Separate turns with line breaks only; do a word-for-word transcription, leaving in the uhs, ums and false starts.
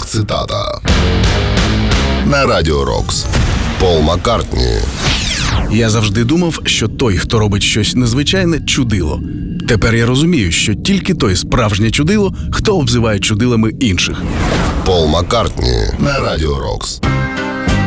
Цитата. На Радіо Рокс. Пол Маккартні.
Я завжди думав, що той, хто робить щось незвичайне, чудило. Тепер я розумію, що тільки той справжнє чудило, хто обзиває чудилами інших.
Пол Маккартні на Радіо Рокс.